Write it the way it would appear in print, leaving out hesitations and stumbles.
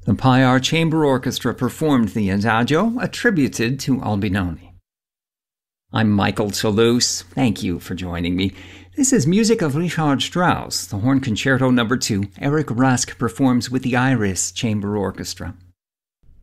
The Payar Chamber Orchestra performed the Adagio, attributed to Albinoni. I'm Michael Toulouse. Thank you for joining me. This is music of Richard Strauss, the Horn Concerto No. 2. Eric Rusk performs with the Iris Chamber Orchestra.